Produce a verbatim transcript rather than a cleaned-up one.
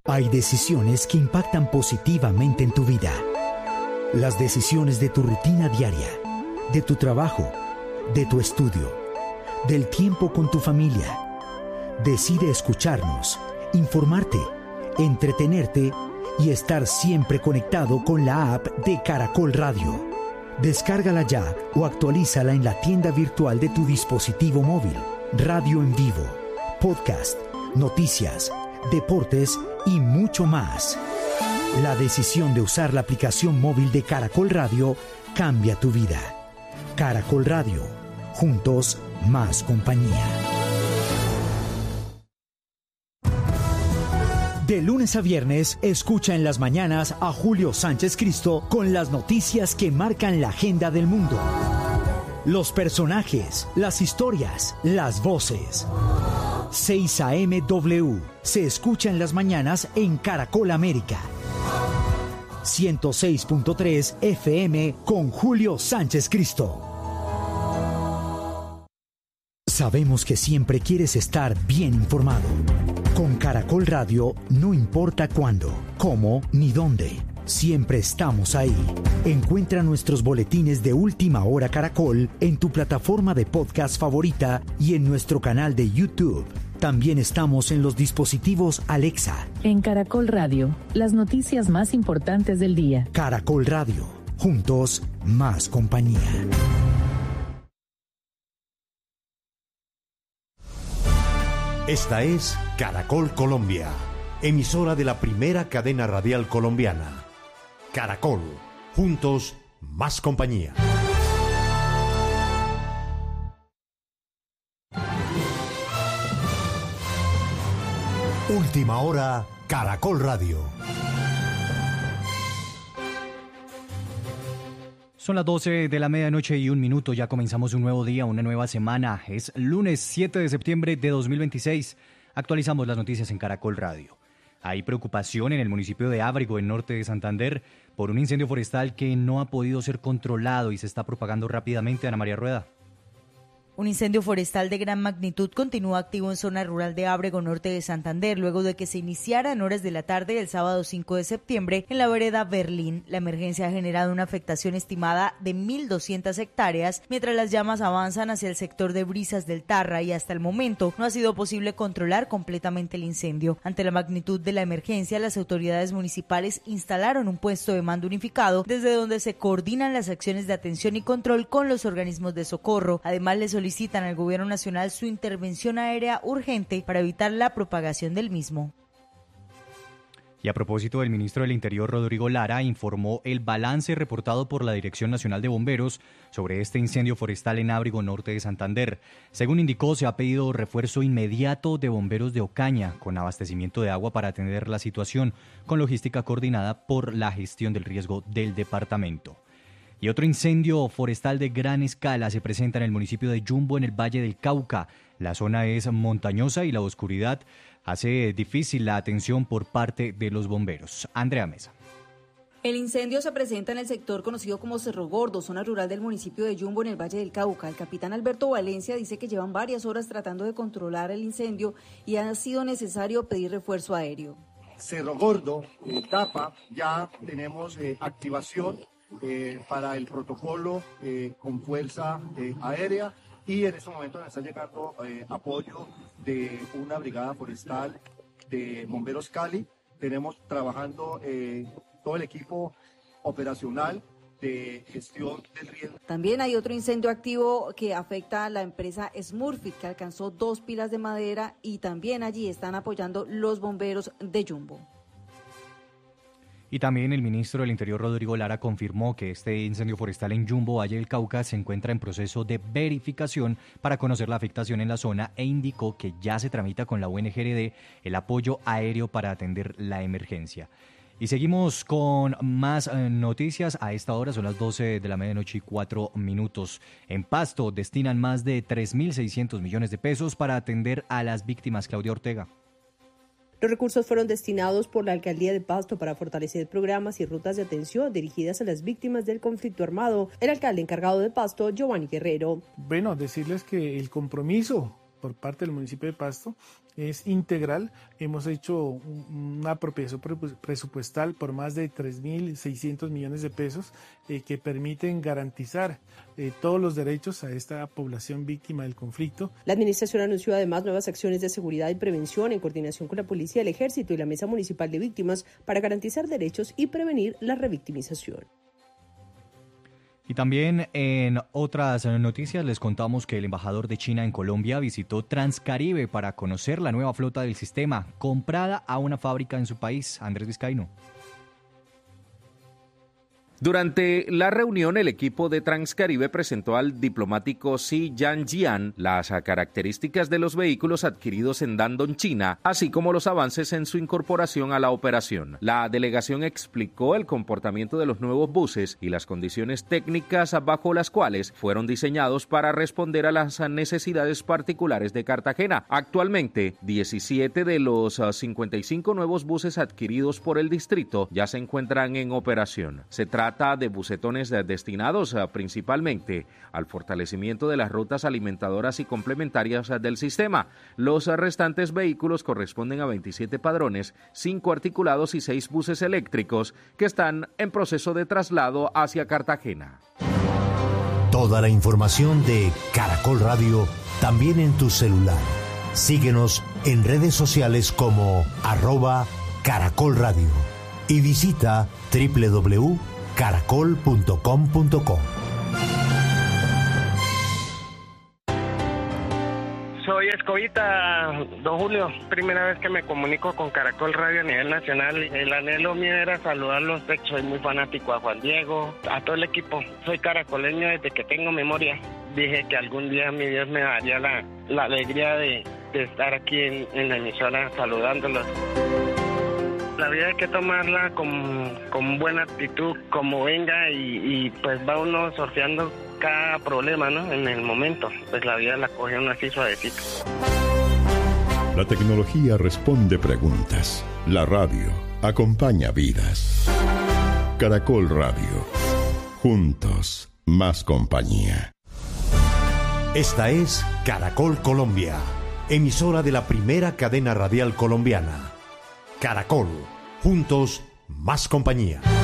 Hay decisiones que impactan positivamente en tu vida. Las decisiones de tu rutina diaria, de tu trabajo, de tu estudio, del tiempo con tu familia. Decide escucharnos, informarte, entretenerte y estar siempre conectado con la app de Caracol Radio. Descárgala ya o actualízala en la tienda virtual de tu dispositivo móvil. Radio en vivo, podcast, noticias, deportes y mucho más. La decisión de usar la aplicación móvil de Caracol Radio cambia tu vida. Caracol Radio, juntos más compañía. De lunes a viernes, escucha en las mañanas a Julio Sánchez Cristo con las noticias que marcan la agenda del mundo. Los personajes, las historias, las voces. seis A M W se escucha en las mañanas en Caracol América. ciento seis punto tres F M con Julio Sánchez Cristo. Sabemos que siempre quieres estar bien informado. Con Caracol Radio no importa cuándo, cómo ni dónde. Siempre estamos ahí. Encuentra nuestros boletines de Última Hora Caracol en tu plataforma de podcast favorita y en nuestro canal de YouTube. También estamos en los dispositivos Alexa. En Caracol Radio, las noticias más importantes del día. Caracol Radio, juntos más compañía. Esta es Caracol Colombia, emisora de la primera cadena radial colombiana. Caracol, juntos más compañía. Última hora, Caracol Radio. Son las doce de la medianoche y un minuto, ya comenzamos un nuevo día, una nueva semana. Es lunes siete de septiembre de dos mil veintiséis. Actualizamos las noticias en Caracol Radio. Hay preocupación en el municipio de Ábrego, en norte de Santander, por un incendio forestal que no ha podido ser controlado y se está propagando rápidamente. Ana María Rueda. Un incendio forestal de gran magnitud continúa activo en zona rural de Ábrego, norte de Santander, luego de que se iniciara en horas de la tarde del sábado cinco de septiembre en la vereda Berlín. La emergencia ha generado una afectación estimada de mil doscientas hectáreas, mientras las llamas avanzan hacia el sector de Brisas del Tarra y hasta el momento no ha sido posible controlar completamente el incendio. Ante la magnitud de la emergencia, las autoridades municipales instalaron un puesto de mando unificado desde donde se coordinan las acciones de atención y control con los organismos de socorro. Además, les solicitan Solicitan al gobierno nacional su intervención aérea urgente para evitar la propagación del mismo. Y a propósito, el ministro del Interior, Rodrigo Lara, informó el balance reportado por la Dirección Nacional de Bomberos sobre este incendio forestal en Ábrego, norte de Santander. Según indicó, se ha pedido refuerzo inmediato de bomberos de Ocaña, con abastecimiento de agua para atender la situación, con logística coordinada por la gestión del riesgo del departamento. Y otro incendio forestal de gran escala se presenta en el municipio de Yumbo, en el Valle del Cauca. La zona es montañosa y la oscuridad hace difícil la atención por parte de los bomberos. Andrea Mesa. El incendio se presenta en el sector conocido como Cerro Gordo, zona rural del municipio de Yumbo, en el Valle del Cauca. El capitán Alberto Valencia dice que llevan varias horas tratando de controlar el incendio y ha sido necesario pedir refuerzo aéreo. Cerro Gordo, eh, Tapa, ya tenemos eh, activación Eh, para el protocolo eh, con fuerza eh, aérea, y en este momento nos está llegando eh, apoyo de una brigada forestal de Bomberos Cali. Tenemos trabajando eh, todo el equipo operacional de gestión del riesgo. También hay otro incendio activo que afecta a la empresa Smurfit, que alcanzó dos pilas de madera, y también allí están apoyando los bomberos de Yumbo. Y también el ministro del Interior, Rodrigo Lara, confirmó que este incendio forestal en Yumbo, Valle del Cauca, se encuentra en proceso de verificación para conocer la afectación en la zona, e indicó que ya se tramita con la U N G R D el apoyo aéreo para atender la emergencia. Y seguimos con más eh, noticias. A esta hora son las doce de la medianoche y cuatro minutos. En Pasto destinan más de tres mil seiscientos millones de pesos para atender a las víctimas. Claudia Ortega. Los recursos fueron destinados por la Alcaldía de Pasto para fortalecer programas y rutas de atención dirigidas a las víctimas del conflicto armado. El alcalde encargado de Pasto, Giovanni Guerrero. Bueno, decirles que el compromiso por parte del municipio de Pasto es integral. Hemos hecho una apropiación presupuestal por más de tres mil seiscientos millones de pesos eh, que permiten garantizar eh, todos los derechos a esta población víctima del conflicto. La administración anunció además nuevas acciones de seguridad y prevención en coordinación con la policía, el ejército y la Mesa Municipal de Víctimas para garantizar derechos y prevenir la revictimización. Y también en otras noticias les contamos que el embajador de China en Colombia visitó Transcaribe para conocer la nueva flota del sistema, comprada a una fábrica en su país. Andrés Vizcaíno. Durante la reunión, el equipo de Transcaribe presentó al diplomático Xi Yanjian las características de los vehículos adquiridos en Dandong, China, así como los avances en su incorporación a la operación. La delegación explicó el comportamiento de los nuevos buses y las condiciones técnicas bajo las cuales fueron diseñados para responder a las necesidades particulares de Cartagena. Actualmente, diecisiete de los cincuenta y cinco nuevos buses adquiridos por el distrito ya se encuentran en operación. Se trata de bucetones destinados principalmente al fortalecimiento de las rutas alimentadoras y complementarias del sistema. Los restantes vehículos corresponden a veintisiete padrones, cinco articulados y seis buses eléctricos que están en proceso de traslado hacia Cartagena. Toda la información de Caracol Radio también en tu celular. Síguenos en redes sociales como arroba Caracol Radio y visita doble u doble u doble u punto caracol punto com punto co. Soy Escobita, don Julio, primera vez que me comunico con Caracol Radio a nivel nacional. El anhelo mío era saludarlos, soy muy fanático a Juan Diego, a todo el equipo. Soy caracoleño desde que tengo memoria. Dije que algún día mi Dios me daría la, la alegría de, de estar aquí en, en la emisora saludándolos. La vida hay que tomarla con, con buena actitud, como venga, y, y pues va uno sorteando cada problema, ¿no? En el momento, pues la vida la coge uno así suavecito. La tecnología responde preguntas. La radio acompaña vidas. Caracol Radio. Juntos, más compañía. Esta es Caracol Colombia, emisora de la primera cadena radial colombiana. Caracol, juntos, más compañía.